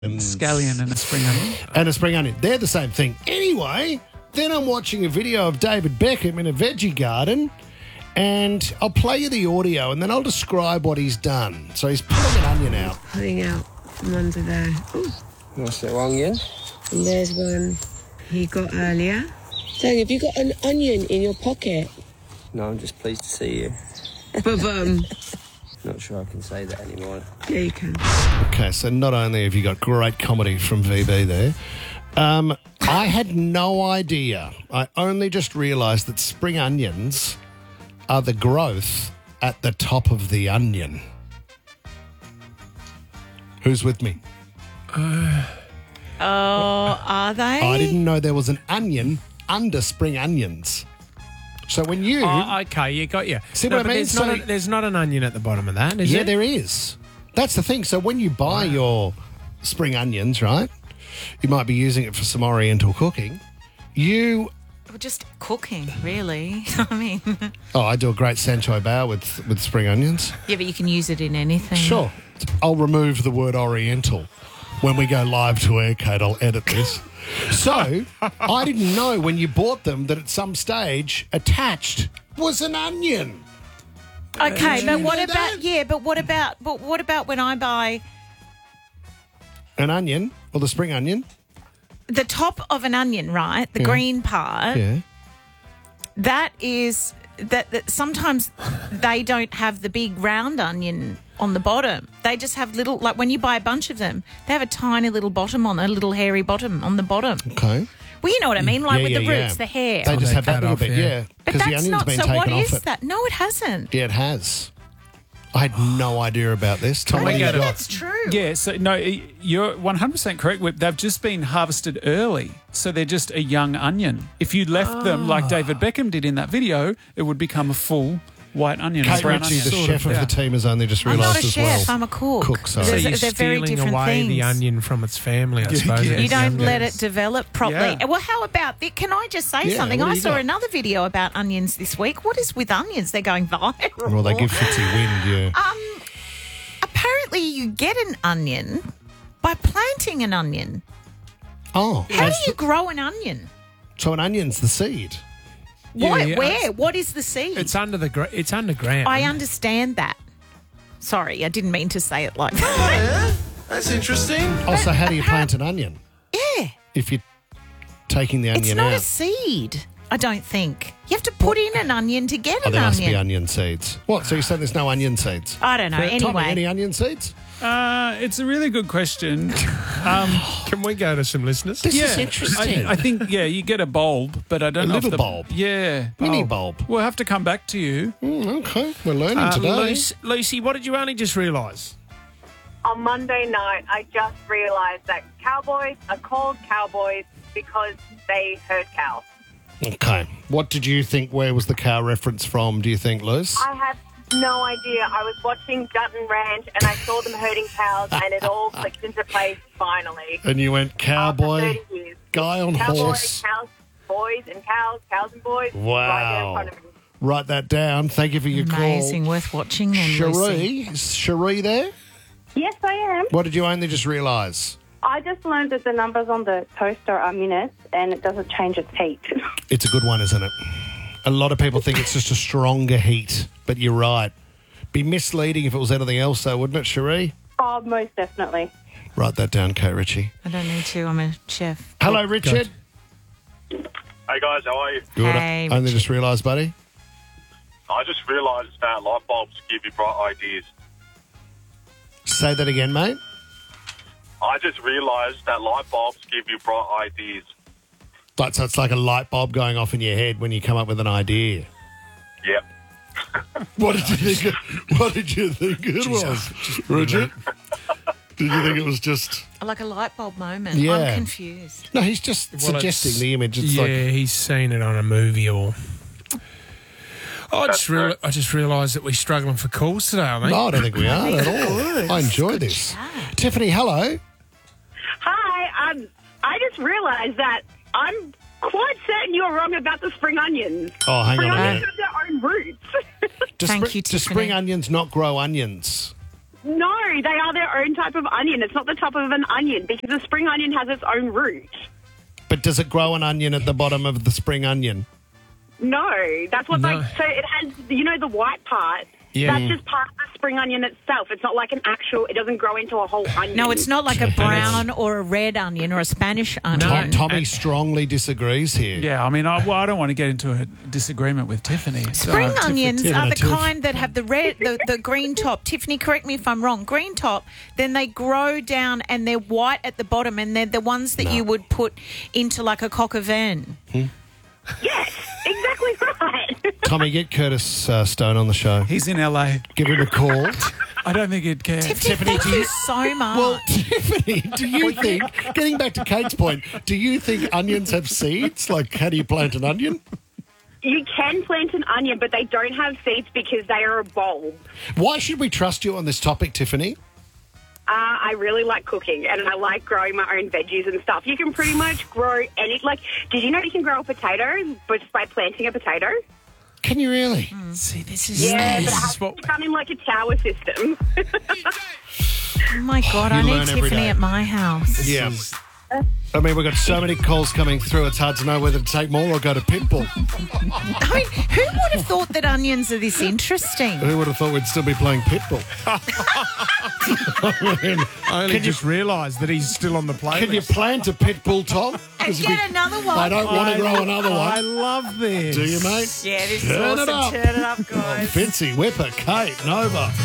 Scallion and a spring onion. And a spring onion. They're the same thing. Anyway, then I'm watching a video of David Beckham in a veggie garden, and I'll play you the audio and then I'll describe what he's done. So he's pulling an onion out. Pulling out from under there. Ooh. What's the onion? And there's one he got earlier. Dang, have you got an onion in your pocket? No, I'm just pleased to see you. Ba-bum. Not sure I can say that anymore. Yeah, you can. Okay, so not only have you got great comedy from VB there, I had no idea. I only just realised that spring onions are the growth at the top of the onion. Who's with me? Oh, are they? I didn't know there was an onion under spring onions. So when you... Oh, okay, you got you. See what I mean? There's not an onion at the bottom of that, is Yeah, there? there is. That's the thing. So when you buy your spring onions, right, you might be using it for some oriental cooking. Well, just cooking, really. I mean... Oh, I do a great Sancho bao with spring onions. Yeah, but you can use it in anything. Sure. I'll remove the word oriental. When we go live to air, Kate, I'll edit this. So, I didn't know when you bought them that at some stage attached was an onion. Okay, but what know about... that? Yeah, but what about when I buy An onion, or the spring onion. the top of an onion, right? The green part. Yeah. That is... That sometimes they don't have the big round onion on the bottom. They just have little, like when you buy a bunch of them, they have a tiny little bottom on, a little hairy bottom on the bottom. Okay. Well, you know what I mean, like Yeah, with the yeah, roots, yeah. the hair. They just they have that cut little off, bit, yeah. yeah. But Because the that's onion's not, been so taken what off is it. that? No, it hasn't. Yeah, it has. I had no idea about this. Tell me we what go you to- got. That's true. Yeah, so no, you're 100% correct, Whip. They've just been harvested early, so they're just a young onion. If you left them like David Beckham did in that video, it would become a full white onion. Kate brown Ritchie, the onion. chef of the team, has only just I'm realised not a as chef, well. I'm a cook. Cook, sorry. So They're you're very stealing different away things. the onion from its family, I suppose. yeah. You don't Young let days. it develop properly. Yeah. Well, how about... Can I just say Yeah, something? what do I you saw got? another video about onions this week. What is with onions? They're going viral. Well, they give Fitzy wind, yeah. Apparently, you get an onion by planting an onion. Oh. How do you grow an onion? So an onion's the seed. Yeah, Where? What is the seed? It's it's underground. I understand that. Sorry, I didn't mean to say it like that. That's interesting. Also, how do you plant an onion? Yeah, If you're taking the onion it's not out. a seed. I don't think you have to put in an onion to get Oh, an there must be onion. onion seeds. What? So you're saying there's no onion seeds? I don't know. Tommy, Anyway, any onion seeds? It's a really good question. Can we go to some listeners? This is interesting. I think, you get a bulb, but I don't A know if little the bulb? Yeah. Mini bulb. We'll have to come back to you. Okay, we're learning today. Lucy, what did you only just realise? On Monday night, I just realised that cowboys are called cowboys because they herd cows. Okay, what did you think? Where was the cow reference from? Do you think, Luce? I have no idea. I was watching Dutton Ranch and I saw them herding cows and it all clicked into place finally. And you went cowboy, After 30 years. guy on Cowboy, horse. cows, boys and cows and boys. Wow. Right there in front of me. Write that down. Thank you for your amazing, worth watching. Then, Lucy. call. Is Cherie there? Yes, I am. What did you only just realise? I just learned that the numbers on the toaster are minutes and it doesn't change its heat. It's a good one, isn't it? A lot of people think it's just a stronger heat, but you're right. Be misleading if it was anything else, though, wouldn't it, Cherie? Oh, most definitely. Write that down, Kate Ritchie. I don't need to. I'm a chef. Hello, Richard. Hey guys, how are you? Good. Hey, Only Richard. just realised, buddy. I just realised that light bulbs give you bright ideas. Say that again, mate. I just realised that light bulbs give you bright ideas. So it's like a light bulb going off in your head when you come up with an idea. Yep. What did you think? What did you think it was, Richard? Did you think it was just? Like a light bulb moment. Yeah. I'm confused. No, he's just suggesting the image. It's yeah, like he's seen it on a movie or... I just realised that we're struggling for calls today, I think. no, I don't think we are at all. I enjoy this. Tiffany, hello. Hi, I just realised that I'm quite certain you're wrong about the spring onions. Oh, hang Spring on a onions minute. have their own roots. Do Thank spring- you, Do Tiffany. spring onions not grow onions? No, they are their own type of onion. It's not the top of an onion because the spring onion has its own root. But does it grow an onion at the bottom of the spring onion? No, that's what No. so it has, the white part. Yeah. That's just part of the spring onion itself. It's not like it doesn't grow into a whole onion. No, it's not like a brown or a red onion or a Spanish onion. Tommy strongly disagrees here. Yeah, I mean, I don't want to get into a disagreement with Tiffany. Spring onions are the Tiff. kind that have the red, the green top. Tiffany, correct me if I'm wrong. Green top, then they grow down and they're white at the bottom, and they're the ones that you would put into like a coq au vin. Yes, exactly right. Tommy, get Curtis Stone on the show. He's in LA. Give him a call. I don't think he'd care. Tiffany, thank you so much. Well, Tiffany, do you think, getting back to Kate's point, do you think onions have seeds? Like, how do you plant an onion? You can plant an onion, but they don't have seeds because they are a bulb. Why should we trust you on this topic, Tiffany? I really like cooking, and I like growing my own veggies and stuff. You can pretty much grow any... did you know you can grow a potato just by planting a potato? Can you really? See, this is Yeah, this but it is has what to come in like a tower system. oh my God, I You need learn every Tiffany day. at my house. Yeah. I mean, we've got so many calls coming through, it's hard to know whether to take more or go to Pitbull. I mean, who would have thought that onions are this interesting? Who would have thought we'd still be playing Pitbull? I only just realised that he's still on the playlist. Can you plant a Pitbull, Tom? And 'Cause get another one. I don't want to grow another I one. love this. Do you, mate? Yeah, this is Turn it awesome. up. Turn it up, guys. Fitzy, Whipper, Kate, Nova.